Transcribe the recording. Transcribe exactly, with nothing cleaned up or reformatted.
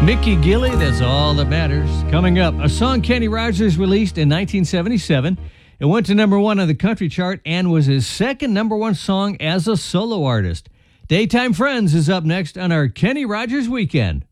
Mickey Gilley, that's all that matters. Coming up, a song Kenny Rogers released in nineteen seventy-seven. It went to number one on the country chart and was his second number one song as a solo artist. Daytime Friends is up next on our Kenny Rogers Weekend.